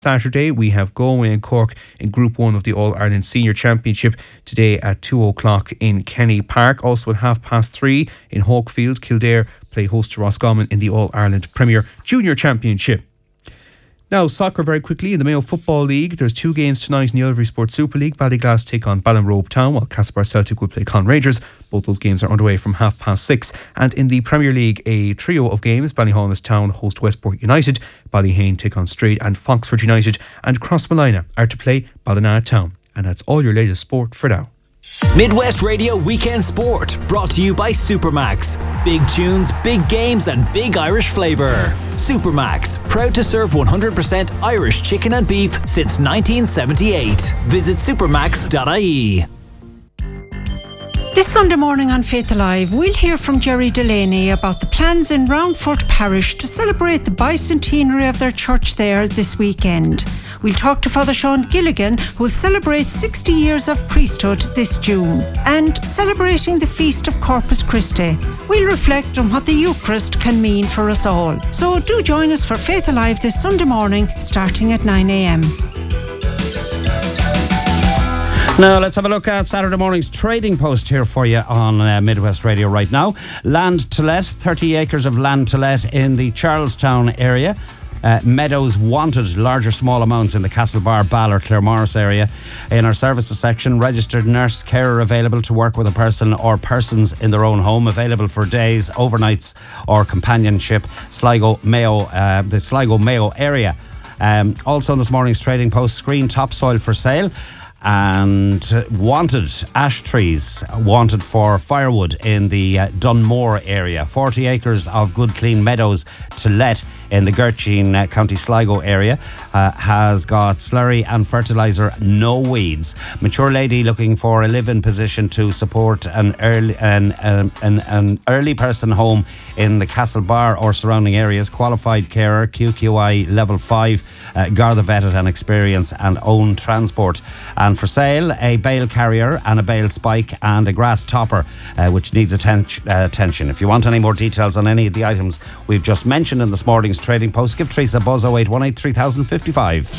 Saturday, we have Galway and Cork in Group 1 of the All-Ireland Senior Championship today at 2 o'clock in Kenny Park. Also at 3:30 in Hawkfield, Kildare play host to Roscommon in the All-Ireland Premier Junior Championship. Now, soccer very quickly. In the Mayo Football League, there's 2 games tonight in the Ulvery Sports Super League. Ballyglass take on Ballinrobe Town, while Castlebar Celtic will play Con Rangers. Both those games are underway from 6:30. And in the Premier League, a trio of games. Ballyholness Town host Westport United, Ballyhane take on Straight and Foxford United, and Crossmolina are to play Ballina Town. And that's all your latest sport for now. Midwest Radio Weekend Sport, brought to you by Supermax. Big tunes, big games and big Irish flavour. Supermax, proud to serve 100% Irish chicken and beef since 1978. Visit supermax.ie. This Sunday morning on Faith Alive, we'll hear from Jerry Delaney about the plans in Roundfort Parish to celebrate the bicentenary of their church there this weekend. We'll talk to Father Sean Gilligan, who will celebrate 60 years of priesthood this June, and celebrating the Feast of Corpus Christi. We'll reflect on what the Eucharist can mean for us all. So do join us for Faith Alive this Sunday morning, starting at 9 a.m. Now, let's have a look at Saturday morning's trading post here for you on Midwest Radio right now. Land to let, 30 acres of land to let in the Charlestown area. Meadows wanted, larger small amounts in the Castlebar, Ball or Claremorris area. In our services section, registered nurse carer available to work with a person or persons in their own home, available for days, overnights or companionship. Sligo, Mayo, the Sligo Mayo area. Also on this morning's trading post, screen topsoil for sale. And wanted ash trees wanted for firewood in the Dunmore area. 40 acres of good clean meadows to let in the Gertrude County Sligo area. Has got slurry and fertiliser, no weeds. Mature lady looking for a live-in position to support an early person home in the Castlebar or surrounding areas. Qualified carer, QQI level 5, Garda vetted and experience, and own transport. And for sale, a bale carrier and a bale spike and a grass topper, which needs attention. If you want any more details on any of the items we've just mentioned in this morning's trading post, give Teresa a buzz 0818 3055.